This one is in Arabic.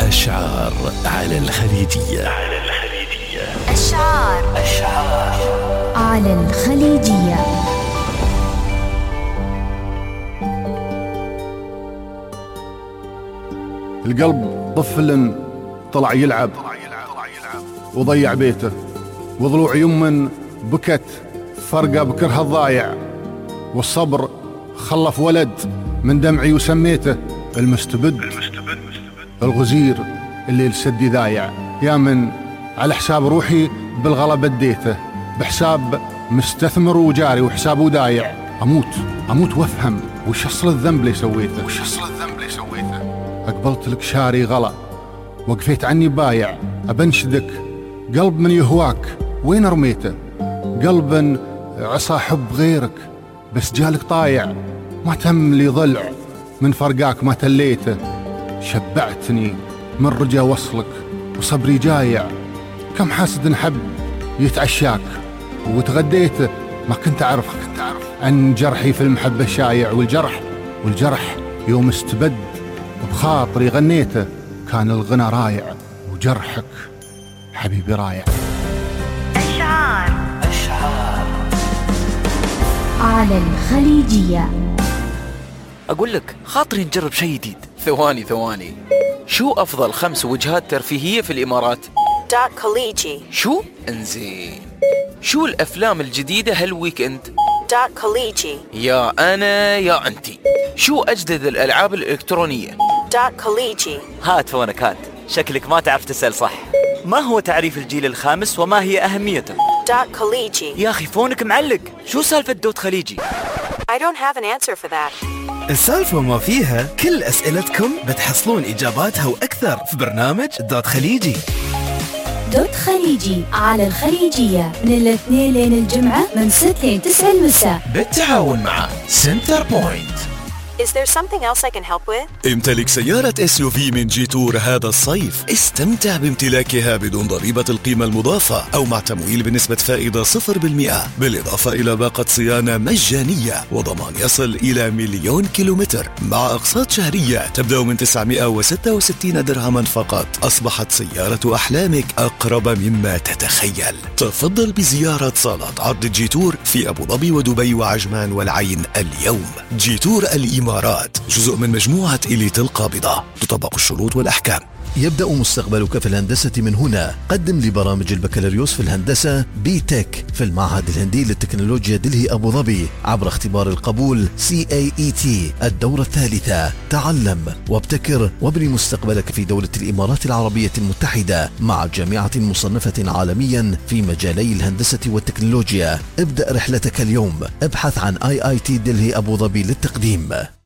أشعار على الخليجية. أشعار على الخليجية. القلب طفل طلع يلعب وضيع بيته، وضلوع يمن بكت فرقة بكرها الضايع، والصبر خلف ولد من دمعي وسميته المستبد الغزير اللي السدي ذايع. يا من على حساب روحي بالغلا بديته، بحساب مستثمر وجاري وحسابه دايع. أموت وافهم وش أصل الذنب اللي سويته. أقبلت لك شاري غلا وقفيت عني بايع، أبنشدك قلب من يهواك وين رميته؟ قلب عصى حب غيرك بس جالك طايع، ما تم لي ضلع من فرقاك ما تليته. شبعتني من رجا وصلك وصبري جايع، كم حاسد نحب يتعشاك وتغديته. ما كنت أعرف أن جرحي في المحبة شايع، والجرح يوم استبد بخاطري غنيته. كان الغنى رايع وجرحك حبيبي رايع. أشعار على الخليجية. أقول لك خاطري نجرب شيء جديد. ثواني، شو أفضل 5 وجهات ترفيهية في الإمارات؟ دوت خليجي. شو؟ انزين. شو الأفلام الجديدة هالويكند؟ دوت خليجي. يا أنا يا أنتي. شو أجدد الألعاب الإلكترونية؟ دوت خليجي. هات فونك هات، شكلك ما تعرف تسأل صح. ما هو تعريف الجيل الخامس وما هي أهميته؟ دوت خليجي. يا أخي فونك معلق، شو سالفة دوت خليجي؟ I don't have an answer for that. السالفة ما فيها كل أسئلتكم بتحصلون إجاباتها وأكثر في برنامج دوت خليجي. دوت خليجي على الخليجية من الاثنين لين الجمعة من 6 لين 9 المساء بالتعاون مع سنتر بوينت. Is there something else I can help with? امتلك سيارة SUV من جيتور هذا الصيف. استمتع بامتلاكها بدون ضريبة القيمة المضافة أو مع تمويل بنسبة فائدة 0%، بالإضافة إلى باقة صيانة مجانية وضمان يصل إلى 1,000,000 كيلومتر مع أقساط شهرية تبدأ من 966 درهما فقط. أصبحت سيارة أحلامك أقرب مما تتخيل. تفضل بزيارة صالات عرض جيتور في أبو ظبي ودبي وعجمان والعين اليوم. جيتور الإمارات جزء من مجموعة إليت القابضة، تطبق الشروط والأحكام. يبدأ مستقبلك في الهندسة من هنا. قدم لبرامج البكالوريوس في الهندسة بي-تك في المعهد الهندي للتكنولوجيا دلهي أبو ظبي عبر اختبار القبول CAET الدورة الثالثة. تعلم وابتكر وابني مستقبلك في دولة الإمارات العربية المتحدة مع جامعة مصنفة عالميا في مجالي الهندسة والتكنولوجيا. ابدأ رحلتك اليوم. ابحث عن IIT دلهي أبو ظبي للتقديم.